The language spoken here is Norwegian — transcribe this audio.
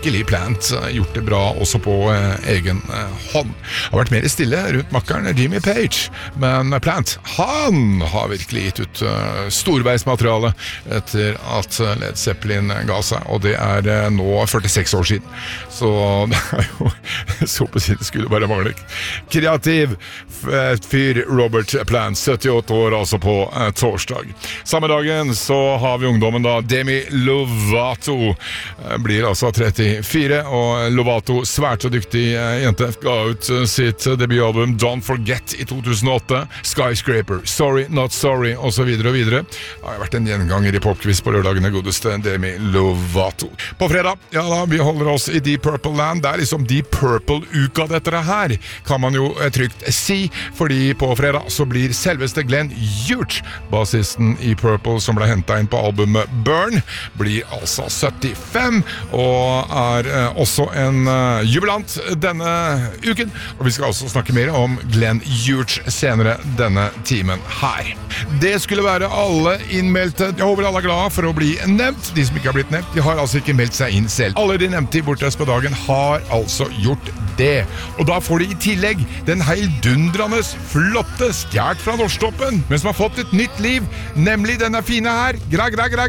virkelig Plant gjort det bra også på egen hånd. Har vært mer stille rundt makkeren Jimmy Page, men Plant, han har virkelig gitt ut storveismateriale etter at Led Zeppelin ga seg, og det nå 46 år siden. Så det jo så på siden skulle bare mangle. Kreativ fyr Robert Plant, 78 år altså på torsdag. Samme dagen så har vi ungdommen da, Demi Lovato blir altså 34, og Lovato, svært så dyktig jente, ga ut sitt debutalbum Don't Forget i 2008, Skyscraper, Sorry Not Sorry, og så videre og videre. Det har vært en gjenganger i popquiz på lørdagene, godeste Demi Lovato. På fredag, ja da, vi holder oss i Deep Purple Land. Det liksom Deep Purple-uka dette her, kan man jo trygt si, fordi på fredag så blir selveste Glenn Hughes, bassisten i Purple, som ble hentet inn på albumet Burn, blir altså 75, og også en jubilant denne uken, og vi skal også snakke mer om Glenn Hughes senere denne timen her. Det skulle være alle innmeldte. Jeg håper alle glade for å bli nevnt. De som ikke har blitt nevnt, de har altså ikke meldt seg inn selv. Alle de nevnte i Bortreist på dagen har altså gjort det. Og da får de i tillegg den heildundrende, flotte stjert fra Norsktoppen, men som har fått et nytt liv, nemlig denne fine her. Gra, gra, gra.